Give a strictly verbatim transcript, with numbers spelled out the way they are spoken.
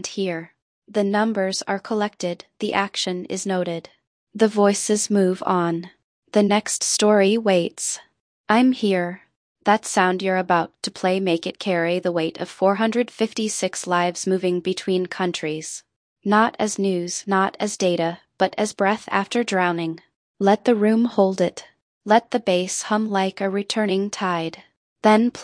end here. The numbers are collected, the action is noted. The voices move on. The next story waits. I'm here. That sound you're about to play make it carry the weight of four hundred fifty-six lives moving between countries. Not as news, not as data, but as breath after drowning. Let the room hold it. Let the bass hum like a returning tide. Then